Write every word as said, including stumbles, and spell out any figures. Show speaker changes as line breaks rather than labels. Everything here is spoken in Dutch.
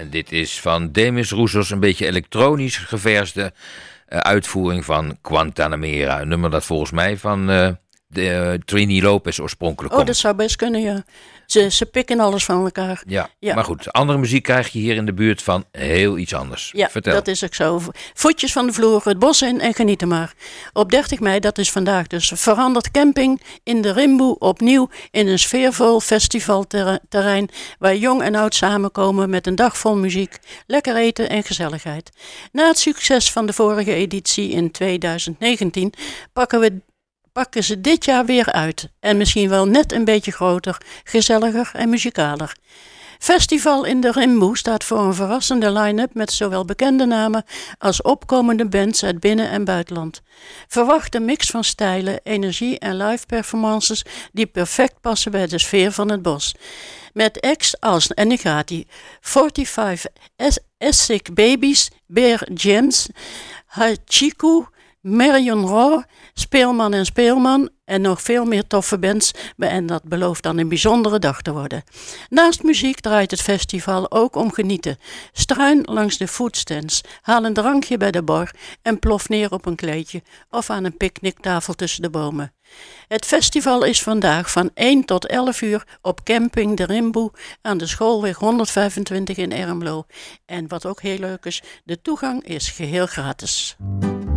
En dit is van Demis Roussos, een beetje elektronisch geverste uh, uitvoering van Guantanamera. Een nummer dat volgens mij van uh, de, uh, Trini Lopez oorspronkelijk
oh,
komt.
Dat zou best kunnen, ja. Ze, ze pikken alles van elkaar.
Ja,
ja,
maar goed, andere muziek krijg je hier in de buurt van heel iets anders.
Ja,
Vertel.
Dat is ook zo. Voetjes van de vloer, het bos in en genieten maar. Op dertig mei, dat is vandaag dus, verandert camping in de Rimboe opnieuw in een sfeervol festivalterrein waar jong en oud samenkomen met een dag vol muziek, lekker eten en gezelligheid. Na het succes van de vorige editie in tweeduizend negentien pakken we pakken ze dit jaar weer uit. En misschien wel net een beetje groter, gezelliger en muzikaler. Festival in de Rimboe staat voor een verrassende line-up met zowel bekende namen als opkomende bands uit binnen- en buitenland. Verwacht een mix van stijlen, energie en live performances die perfect passen bij de sfeer van het bos. Met acts als, en nu gaat ie, vijfenveertig Essig Babies, Bear James, Hachiku, Marion Raw, Speelman en Speelman en nog veel meer toffe bands en dat belooft dan een bijzondere dag te worden. Naast muziek draait het festival ook om genieten. Struin langs de foodstands, haal een drankje bij de bar en plof neer op een kleedje of aan een picknicktafel tussen de bomen. Het festival is vandaag van één tot elf uur op camping de Rimboe aan de Schoolweg honderdvijfentwintig in Ermelo. En wat ook heel leuk is, de toegang is geheel gratis.